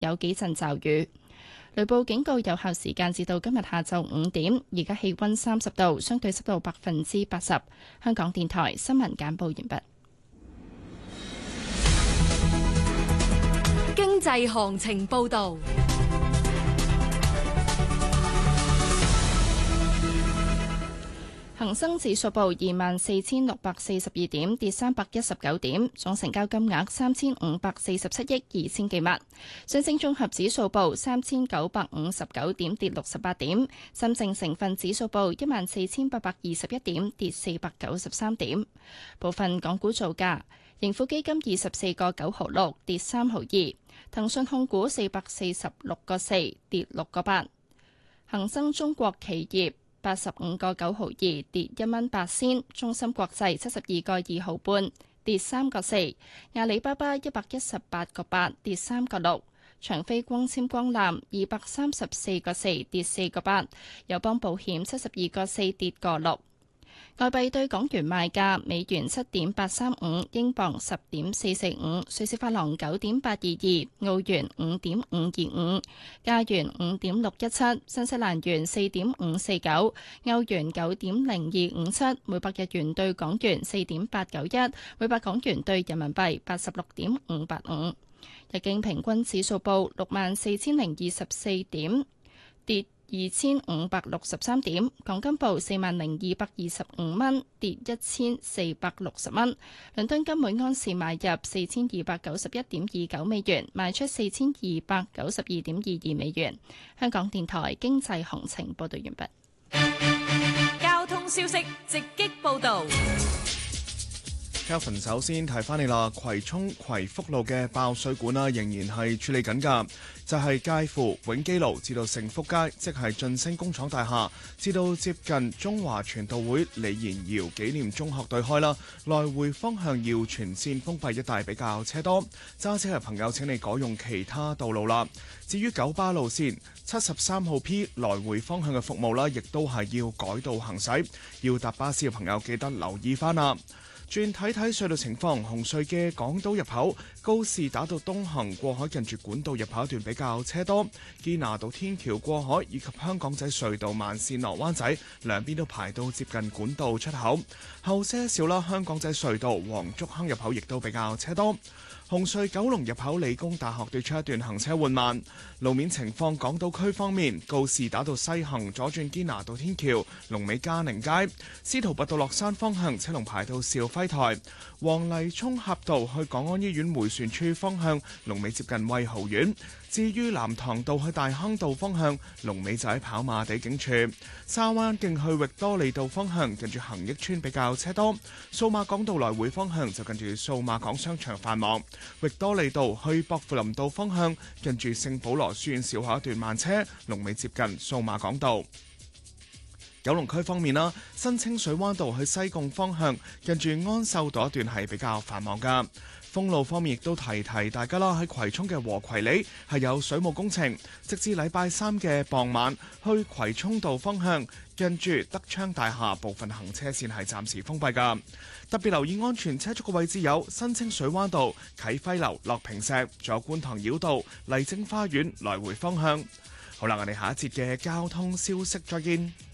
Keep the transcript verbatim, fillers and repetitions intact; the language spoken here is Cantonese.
有幾陣驟雨。雷暴警告有效時間至到今日下晝五點。而家氣溫三十度，相對濕度百分之八十。香港電台新聞簡報完畢。 經濟行情報道。 恒生指數報二萬四千六百四十二點，跌三百一十九點，總成交金額三千五百四十七億二千幾萬。上證綜合指數報三千九百五十九點，跌六十八點。深證成分指數報一萬四千八百二十一點，跌四百九十三點。部分港股造價：盈富基金二十四個九毫六，跌三毫二；騰訊控股四百四十六個四，跌六個八；恒生中國企業八十五個九毫二，跌一蚊八仙；中芯國際七十二個二毫半，跌三個四；阿里巴巴一百一十八個八，跌三個六；長飛光纖光纜二百三十四個四，跌四個八；友邦保險七十二個四，跌個六。外幣對港元賣價：美元七點八三五，英鎊十點四四五，瑞士法郎九點八二二，澳元五點五二五，加元五點六一七，新西蘭元四點五四九，歐元九點零二五七，每百日元對港元四點八九一，每百港元對人民幣八十六點五八五。日經平均指數報六萬四千零二十四點，跌二千五百六十三點，港金報四萬零二百二十五蚊，跌一千四百六十蚊。倫敦金每安士買入四千二百九十一點二九美元，賣出四千二百九十二點二二美元。香港電台經濟行情報道完畢。 交通消息直擊報道。 Kelvin 首先提翻你啦，葵涌葵福路嘅爆水管啦，仍然係處理緊㗎，就係、是、介乎永基路至到盛福街，即係晉升工廠大廈，至到接近中華傳道會李賢堯紀念中學對開啦，來回方向要全線封閉，一帶比較車多，揸車嘅朋友請你改用其他道路啦。至於九巴路線七十三號 P 來回方向嘅服務啦，亦都係要改道行駛，要搭巴士嘅朋友記得留意翻啦。轉睇睇隧道情況，紅隧嘅港島入口告士打道東行過海近住管道入口一段比較車多，堅拿道天橋過海以及香港仔隧道慢線落灣仔兩邊都排到接近管道出口，後些少啦，香港仔隧道黃竹坑入口亦都比較車多。紅隧九龍入口理工大學對出一段行車緩慢。路面情況，港島區方面，告士打道西行左轉堅拿道天橋，龍尾嘉寧街；司徒拔道落山方向車龍排到肇輝台。黃泥涌峽道去港安醫院迴旋處方向，龍尾接近惠豪苑。至於南塘道去大坑道方向，龍尾就喺跑馬地警署。沙灣徑去域多利道方向，近住恒益村比較車多。數碼港道來回方向就近住數碼港商場繁忙。域多利道去薄扶林道方向，近住聖保羅書院小學一段慢車，龍尾接近數碼港道。九龍區方面啦，新清水灣道去西貢方向，近住安秀道一段係比較繁忙噶。封路方面亦都提提大家啦，喺葵涌嘅禾葵里係有水務工程，直至禮拜三嘅傍晚，去葵涌道方向近住德昌大廈部分行車線係暫時封閉噶。特別留意安全車速嘅位置有新清水灣道、啟輝樓、樂平石，仲有觀塘繞道、麗晶花園來回方向。好啦，我哋下一節嘅交通消息再見。